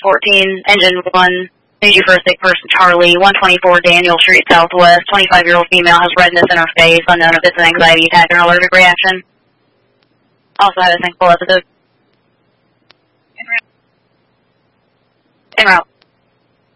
14, engine 1, need you for a sick person, Charlie, 124 Daniel Street Southwest, 25-year-old female has redness in her face, unknown if it's an anxiety attack or an allergic reaction. Also had a single episode. En route.